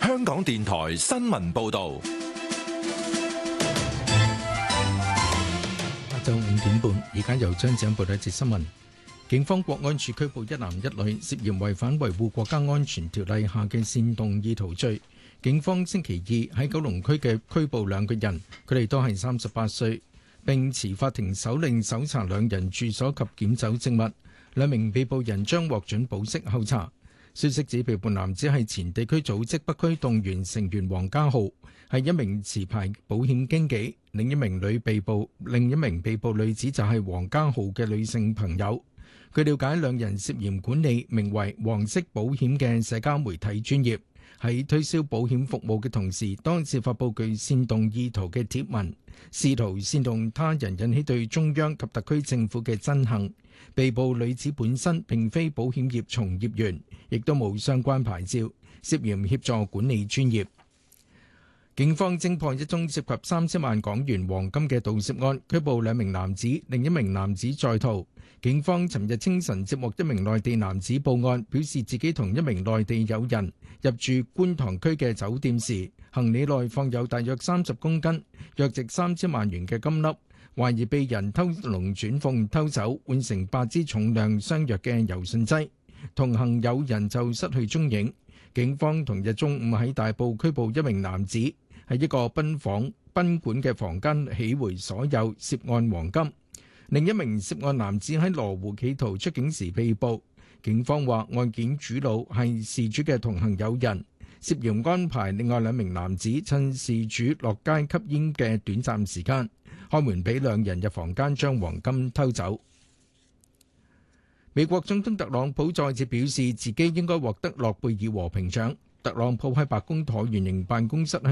香港電台新聞報道。 下晝5點半，而家由張子欣報道一節新聞。警方國安處拘捕一男一女，涉嫌違反維護國家安全條例下嘅煽動意圖罪。警方星期二喺九龍區嘅拘捕兩個人，佢哋都係38歲，並持法庭手令搜查兩人住所及檢走證物。兩名被捕人將獲准保釋候查。消息指被捕男子係前地區組織北區動員成員黃家浩，係一名持牌保險經紀。另一名被捕女子就係黃家浩嘅女性朋友。據了解，兩人涉嫌管理名為黃色保險嘅社交媒體專頁，喺推銷保險服務嘅同時，多次發佈具煽動意圖嘅貼文，試圖煽動他人引起對中央及特區政府嘅憎恨。被捕女子本身並非保險業從業員，亦都冇相關牌照，涉嫌協助管理專頁。警方偵破一宗涉及3000萬港元黃金嘅盜竊案，拘捕兩名男子，另一名男子在逃。警方尋日清晨接獲一名內地男子報案，表示自己同一名內地友人入住觀塘區嘅酒店時，行李內放有大約30公斤、約值3000萬元嘅金粒，懷疑被人偷龍轉鳳偷走，換成8支重量相若嘅柔順劑。同行友人就失去蹤影。警方同日中午喺大埔拘捕一名男子，喺一個賓館嘅房間起回所有涉案黃金。另一名涉案男子喺羅湖企圖出境時被捕。警方話案件主腦係事主嘅同行友人，涉嫌安排另外兩名男子趁事主落街吸煙嘅短暫時間，開門俾兩人入房間將黃金偷走。美國總統特朗普再次表示自己應該獲得諾貝爾和平獎。特朗普喺白宮橢圓形辦公室